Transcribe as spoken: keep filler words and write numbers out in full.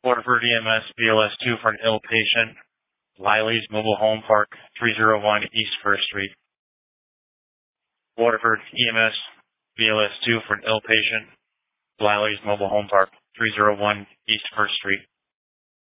Waterford E M S B L S two for an ill patient. Liley's Mobile Home Park, three oh one East First Street. Waterford E M S B L S two for an ill patient. Liley's Mobile Home Park, three oh one East First Street.